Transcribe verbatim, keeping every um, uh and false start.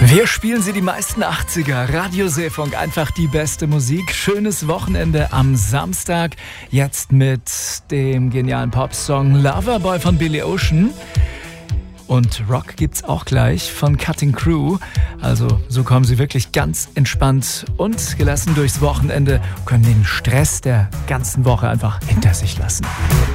Wir spielen sie die meisten achtziger. Radio Seefunk, einfach die beste Musik. Schönes Wochenende am Samstag. Jetzt mit dem genialen Popsong Loverboy von Billy Ocean. Und Rock gibt's auch gleich von Cutting Crew. Also so kommen sie wirklich ganz entspannt und gelassen durchs Wochenende, können den Stress der ganzen Woche einfach hinter sich lassen.